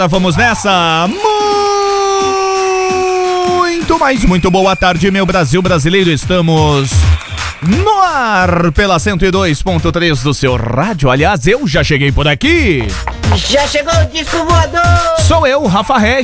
Vamos nessa. Muito boa tarde, meu Brasil brasileiro. Estamos no ar pela 102.3 do seu rádio. Aliás, eu já cheguei por aqui. Já chegou o disco voador. Sou eu, Rafa Regis.